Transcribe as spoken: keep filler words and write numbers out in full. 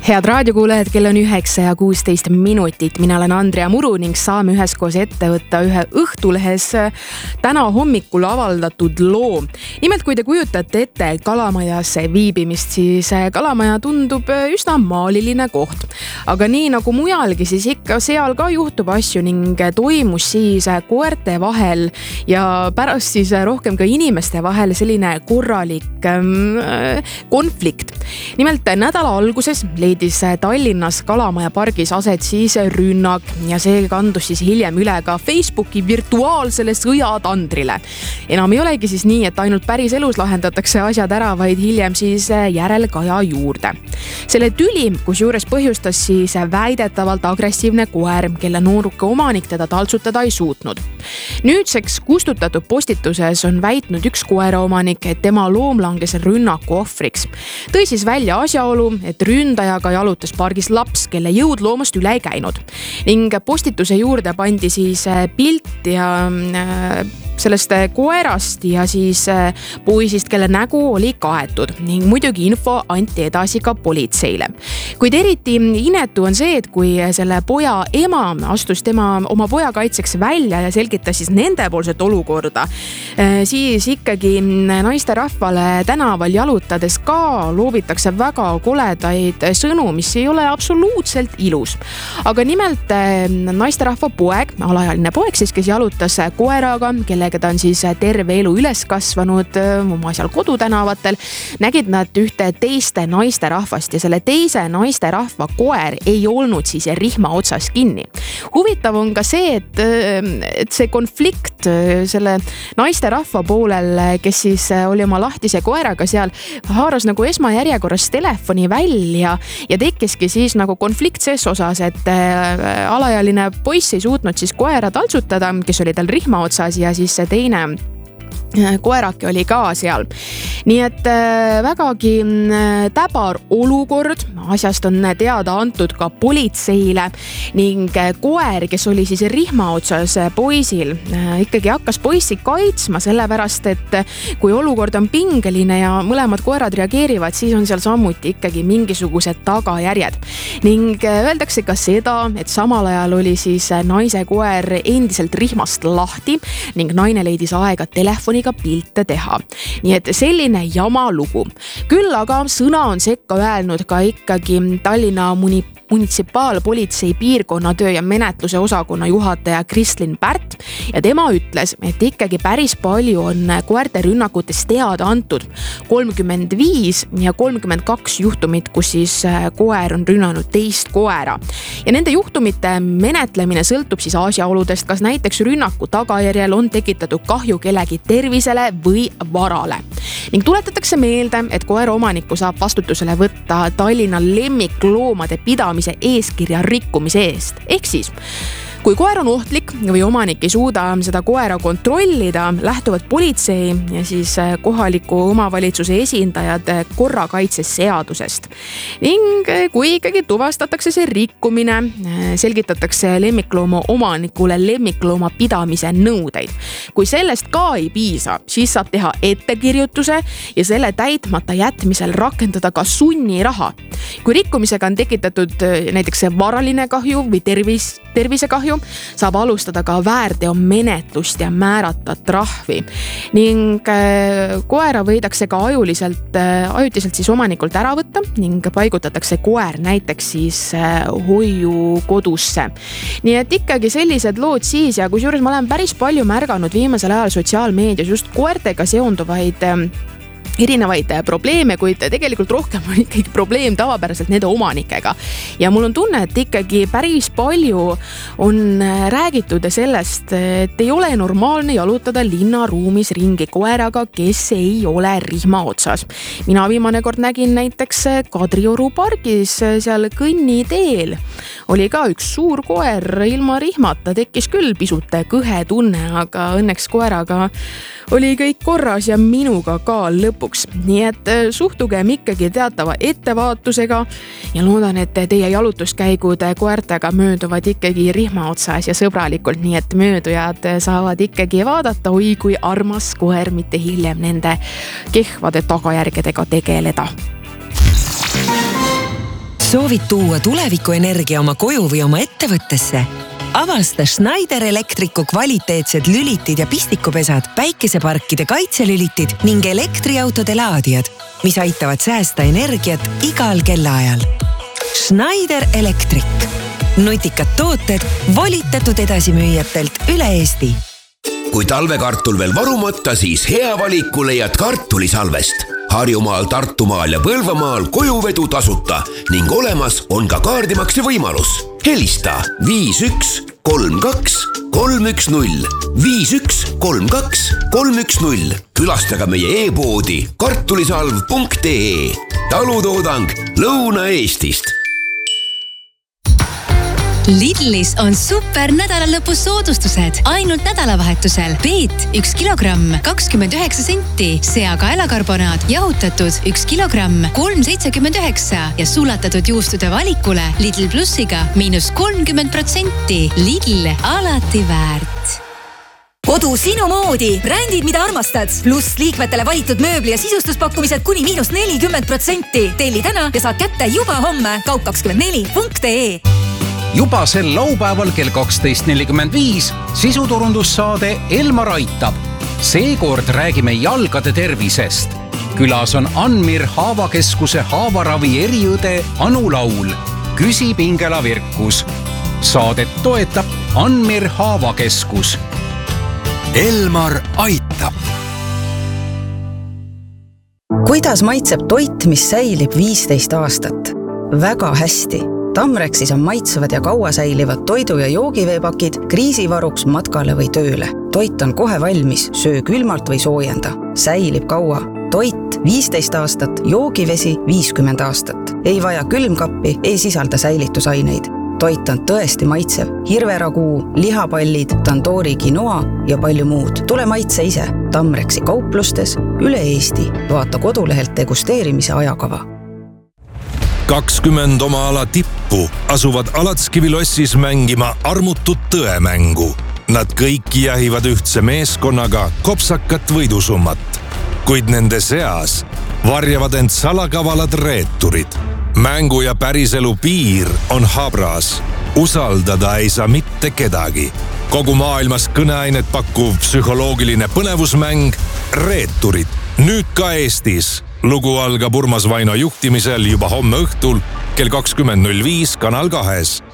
Head raadiokuulajad, kell on üheksa ja kuusteist minutit. Mina olen Andrea Muru ning saame üheskoos ette võtta ühe Õhtulehes täna hommikul avaldatud loo. Nimelt, kui te kujutate ette Kalamajas viibimist, siis Kalamaja tundub üsna maaliline koht. Aga nii nagu mujalgi, siis ikka seal ka juhtub asju ning toimus siis koerte vahel ja pärast siis rohkem ka inimeste vahel selline korralik konflikt. Nimelt nädala alguses leidis Tallinnas Kalamaja pargis aset siis rünnak ja see kandus siis hiljem üle ka Facebooki virtuaalsele sõjatandrile. Enam ei olegi siis nii, et ainult päris elus lahendatakse asjad ära, vaid hiljem siis järelkaja juurde. Selle tüli, kus juures põhjustas siis väidetavalt agressiivne koer, kelle nooruke omanik teda taltsutada ei suutnud. Nüüdseks kustutatud postituses on väitnud üks koeraomanik, et tema loom langes rünnaku ohvriks. Tõi siis välja asjaolu, et ründajaga jalutas pargis laps, kelle jõud loomast üle ei käinud. Ning postituse juurde pandi siis pilt ja sellest koerast ja siis poisist, kelle nägu oli kaetud ning muidugi info anti edasi ka politseile. Kuid eriti inetu on see, et kui selle poja ema astus tema oma poja kaitseks välja ja selgitas siis nendepoolset olukorda, siis ikkagi naiste rahvale tänaval jalutades ka loobitakse väga koledaid sõnu, mis ei ole absoluutselt ilus. Aga nimelt naiste rahva poeg, alajaline poeg siis, kes jalutas koeraga, kellega ta on siis terve elu üles kasvanud oma seal kodutänavatel, nägid nad ühte teiste naiste rahvast ja selle teise naiste rahva koer ei olnud siis rihma otsas kinni. Huvitav on ka see, et, et see konflikt selle naiste rahva poolel, kes siis oli oma lahtise koeraga seal, haaras nagu esmajärjekorras telefoni välja ja tekkiski siis nagu konflikt ses osas, et alajaline poiss ei suutnud siis koera taltsutada, kes oli tal rihma otsas ja siis see teine koerake oli ka seal. Nii et vägagi täbar olukord, asjast on teada antud ka politseile ning koer, kes oli siis rihma otsas poisil, ikkagi hakkas poissi kaitsma sellepärast, et kui olukord on pingeline ja mõlemad koerad reageerivad, siis on seal samuti ikkagi mingisugused tagajärjed. Ning öeldakse ka seda, et samal ajal oli siis naise koer endiselt rihmast lahti ning naine leidis aega telefoni ka pilte teha. Nii et selline jama lugu. Küll aga sõna on sekka öelnud ka ikkagi Tallinna muni- munitsipaalpolitsei piirkonnatöö ja menetluse osakonna juhataja Kristlin Pärt ja tema ütles, et ikkagi päris palju on koerte rünnakutes teada antud kolmkümmend viis ja kolmkümmend kaks juhtumit, kus siis koer on rünnanud teist koera. Ja nende juhtumite menetlemine sõltub siis asjaoludest, kas näiteks rünnaku tagajärjel on tekitatud kahju kellegi tervisele või varale. Ning tuletatakse meelde, et koera omaniku saab vastutusele võtta Tallinna lemmikloomade pidamise eeskirja rikkumise eest. Ehk siis, kui koer on ohtlik või omanik ei suuda seda koera kontrollida, lähtuvad politsei ja siis kohaliku omavalitsuse esindajad korrakaitseseadusest. Ning kui ikkagi tuvastatakse see rikkumine, selgitatakse lemmiklooma omanikule lemmiklooma pidamise nõudeid. Kui sellest ka ei piisa, siis saab teha ettekirjutuse ja selle täitmata jätmisel rakendada ka sunniraha. Kui rikkumisega on tekitatud näiteks varaline kahju või tervis, tervisekahju, saab alustada ka väärteo menetlust ja määrata trahvi. Ning koera võidakse ka ajuliselt, ajutiselt siis omanikult ära võtta ning paigutatakse koer näiteks siis hoiukodusse. Nii et ikkagi sellised lood siis ja kusjuures ma olen päris palju märganud viimasel ajal sotsiaalmeedias just koertega seonduvaid erinevaid probleeme, kuid tegelikult rohkem on ikkagi probleem tavapäraselt nende omanikega. Ja mul on tunne, et ikkagi päris palju on räägitud sellest, et ei ole normaalne jalutada linnaruumis ringi koeraga, kes ei ole rihma otsas. Mina viimane kord nägin näiteks Kadrioru pargis seal kõnniteel. Oli ka üks suur koer ilma rihmata, tekkis küll pisut kõhe tunne, aga õnneks koeraga oli kõik korras ja minuga ka lõpuks. Nii et suhtugem ikkagi teatava ettevaatusega ja loodan, et teie jalutuskäigud koertega mööduvad ikkagi rihma otsas ja sõbralikult, nii et möödujad saavad ikkagi vaadata, oi kui armas koer, mitte hiljem nende kehvade tagajärgedega tegeleda. Soovid tuua tulevikuenergia oma koju või oma ettevõttesse? Avasta Schneider Electricu kvaliteetsed lülitid ja pistikupesad, päikeseparkide kaitselülitid ning elektriautode laadijad, mis aitavad säästa energiat igal kellaajal. Schneider Electric. Nutikad tooted volitatud edasimüüjatelt üle Eesti. Kui talvekartul veel varumata, siis hea valiku leiad kartulisalvest. Harjumaal, Tartumaal ja Põlvamaal kojuvedu tasuta ning olemas on ka kaardimakse võimalus. Helista viis üks kolm kaks kolm üks null, viis üks kolm kaks kolm üks null. Külastaga meie e-poodi kartulisalv punkt ee. Talutoodang Lõuna-Eestist. Lidlis on super nädalalõpus soodustused. Ainult nädalavahetusel. Peet üks kilogramm kakskümmend üheksa senti. Seakaelakarbonaat jahutatud üks kilogramm kolm seitsekümmend üheksa ja sulatatud juustude valikule Lidl Plussiga miinus kolmkümmend protsenti. Lidl alati väärt. Kodu sinu moodi. Brändid, mida armastad. Pluss liikmetele valitud mööbli ja sisustuspakkumised kuni miinus nelikümmend protsenti. Telli täna ja saad kätte juba homme. kaup kakskümmend neli punkt ee. Juba sel laupäeval kell kaksteist nelikümmend viis sisuturundussaade Elmar aitab. Seekord räägime jalgade tervisest. Külas on Anmir Haavakeskuse haavaravi eriõde Anu Laul. Küsi Pingela Virkus. Saadet toetab Anmir Haavakeskus. Elmar aitab. Kuidas maitseb toit, mis säilib viisteist aastat? Väga hästi. Tamrexis on maitsevad ja kaua säilivad toidu- ja joogiveepakid kriisivaruks matkale või tööle. Toit on kohe valmis, söö külmalt või soojenda. Säilib kaua. Toit viisteist aastat, joogivesi viiskümmend aastat. Ei vaja külmkappi, ei sisalda säilitusaineid. Toit on tõesti maitsev. Hirveraguu, lihapallid, tandoori quinoa ja palju muud. Tule maitse ise. Tamrexi kauplustes üle Eesti. Vaata kodulehelt degusteerimise ajakava. kakskümmend oma ala tippu asuvad Alatskivilossis mängima armutut tõemängu. Nad kõik jahivad ühtse meeskonnaga kopsakat võidusummat. Kuid nende seas varjavad end salakavalad reeturid. Mängu ja päriselu piir on habras. Usaldada ei saa mitte kedagi. Kogu maailmas kõneainet pakkuv psühholoogiline põnevusmäng Reeturid. Nüüd ka Eestis. Lugu algab Urmas Vaino juhtimisel juba homme õhtul kell kakskümmend null viis Kanal kahes.